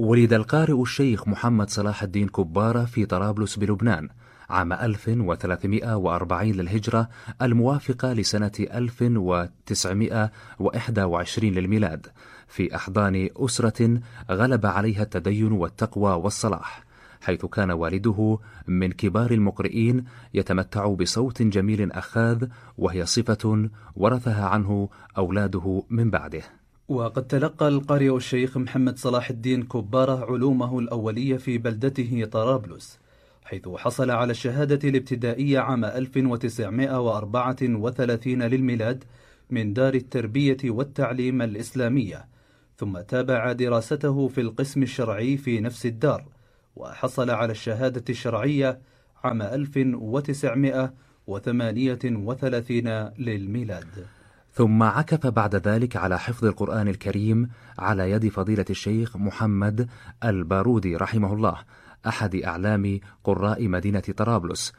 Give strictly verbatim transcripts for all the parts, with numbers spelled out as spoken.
ولد القارئ الشيخ محمد صلاح الدين كبارة في طرابلس بلبنان عام ألف وثلاثمائة وأربعين للهجرة، الموافقة لسنة ألف وتسعمائة وإحدى وعشرين للميلاد، في أحضان أسرة غلب عليها التدين والتقوى والصلاح، حيث كان والده من كبار المقرئين يتمتع بصوت جميل أخاذ، وهي صفة ورثها عنه أولاده من بعده. وقد تلقى القارئ الشيخ محمد صلاح الدين كبارة علومه الأولية في بلدته طرابلس، حيث حصل على الشهادة الابتدائية عام ألف وتسعمائة وأربعة وثلاثين للميلاد من دار التربية والتعليم الإسلامية، ثم تابع دراسته في القسم الشرعي في نفس الدار، وحصل على الشهادة الشرعية عام ألف وتسعمائة وثمانية وثلاثين للميلاد. ثم عكف بعد ذلك على حفظ القرآن الكريم على يد فضيلة الشيخ محمد البارودي رحمه الله، أحد أعلام قراء مدينة طرابلس،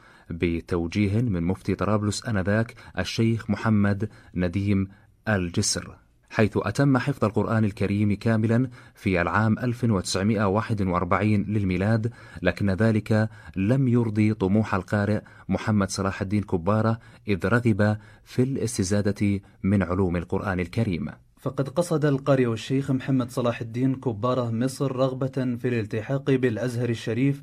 بتوجيه من مفتي طرابلس آنذاك الشيخ محمد نديم الجسر، حيث أتم حفظ القرآن الكريم كاملا في العام ألف وتسعمائة وواحد وأربعين للميلاد، لكن ذلك لم يرضي طموح القارئ محمد صلاح الدين كبارة، إذ رغب في الاستزادة من علوم القرآن الكريم. فقد قصد القارئ الشيخ محمد صلاح الدين كبارة مصر رغبة في الالتحاق بالأزهر الشريف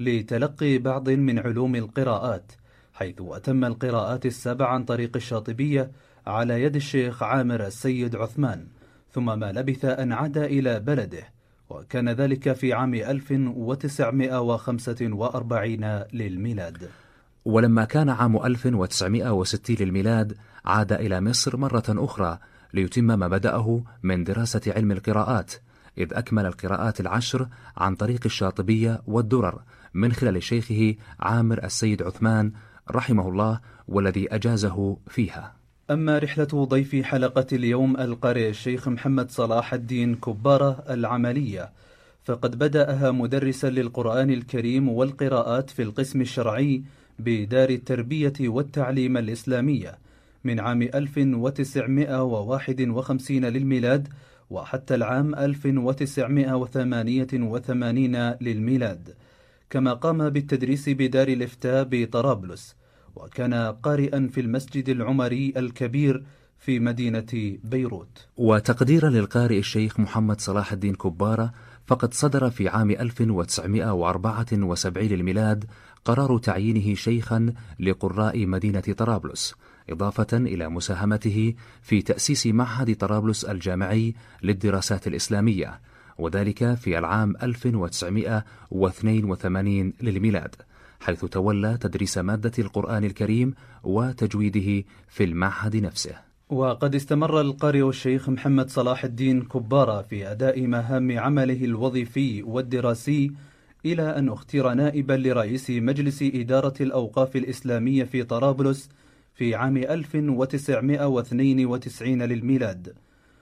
لتلقي بعض من علوم القراءات، حيث أتم القراءات السبع عن طريق الشاطبية على يد الشيخ عامر السيد عثمان، ثم ما لبث أن عاد إلى بلده، وكان ذلك في عام ألف وتسعمائة وخمسة وأربعين للميلاد. ولما كان عام ألف وتسعمائة وستين للميلاد عاد إلى مصر مرة أخرى ليتم ما بدأه من دراسة علم القراءات، إذ أكمل القراءات العشر عن طريق الشاطبية والدرر من خلال شيخه عامر السيد عثمان رحمه الله، والذي أجازه فيها. أما رحلة ضيف حلقة اليوم القارئ الشيخ محمد صلاح الدين كبارة العملية، فقد بدأها مدرسا للقرآن الكريم والقراءات في القسم الشرعي بدار التربية والتعليم الإسلامية من عام ألف وتسعمائة وواحد وخمسين للميلاد وحتى العام ألف وتسعمائة وثمانية وثمانين للميلاد، كما قام بالتدريس بدار الإفتاء بطرابلس، وكان قارئا في المسجد العمري الكبير في مدينة بيروت. وتقديرا للقارئ الشيخ محمد صلاح الدين كبارة، فقد صدر في عام ألف وتسعمائة وأربعة وسبعين للميلاد قرار تعيينه شيخا لقراء مدينة طرابلس، إضافة إلى مساهمته في تأسيس معهد طرابلس الجامعي للدراسات الإسلامية، وذلك في العام ألف وتسعمائة واثنين وثمانين للميلاد، حيث تولى تدريس مادة القرآن الكريم وتجويده في المعهد نفسه. وقد استمر القارئ الشيخ محمد صلاح الدين كبارة في أداء مهام عمله الوظيفي والدراسي إلى أن اختير نائبا لرئيس مجلس إدارة الأوقاف الإسلامية في طرابلس في عام ألف وتسعمائة واثنين وتسعين للميلاد،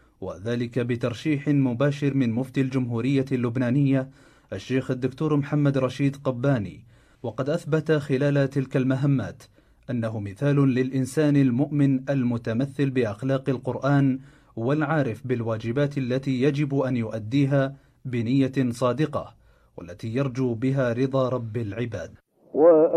وذلك بترشيح مباشر من مفتي الجمهورية اللبنانية الشيخ الدكتور محمد رشيد قباني. وقد أثبت خلال تلك المهمات أنه مثال للإنسان المؤمن المتمثل بأخلاق القرآن، والعارف بالواجبات التي يجب أن يؤديها بنية صادقة، والتي يرجو بها رضا رب العباد.